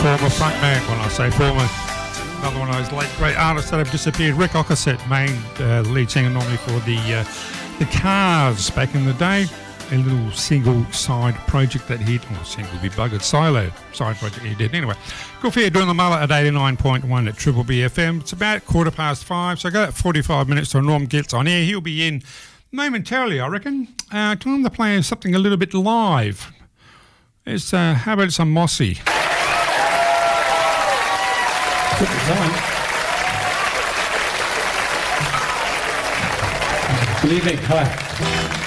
former frontman, when I say former, another one of those late great artists that have disappeared. Rick Ocasek, main lead singer normally for the Cars back in the day. A little single side project that he did, or single be buggered, silo side project he did. Anyway, good for you doing the mullet at 89.1 at Triple B FM. It's about 5:15, so I got 45 minutes till Norm gets on here. He'll be in momentarily, I reckon. Time to play something a little bit live. It's how about some Mossy? Good evening. Hi.